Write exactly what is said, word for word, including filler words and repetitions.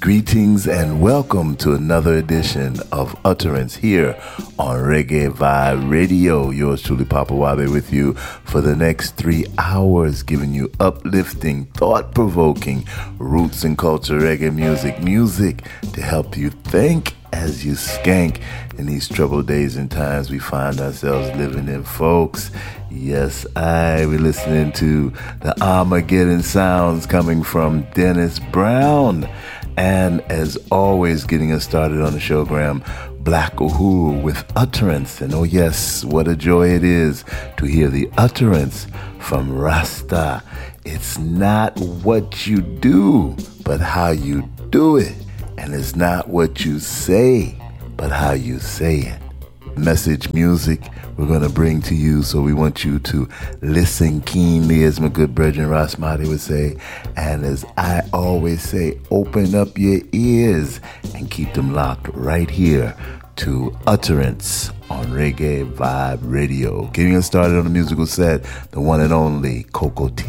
Greetings and welcome to another edition of Utterance here on Reggae Vibe Radio. Yours truly, Papa Wabe, with you for the next three hours, giving you uplifting, thought-provoking, roots and culture reggae music, music to help you think as you skank in these troubled days and times we find ourselves living in, folks. Yes, I we're listening to the Armageddon sounds coming from Dennis Brown. And as always, getting us started on the showgram, Black Uhuru with Utterance. And oh yes, what a joy it is to hear the utterance from Rasta. It's not what you do, but how you do it. And it's not what you say, but how you say it. Message music we're going to bring to you, so we want you to listen keenly, as my good brethren Rasmati would say. And as I always say, open up your ears and keep them locked right here to Utterance on Reggae Vibe Radio. Getting us started on the musical set, the one and only Coco T.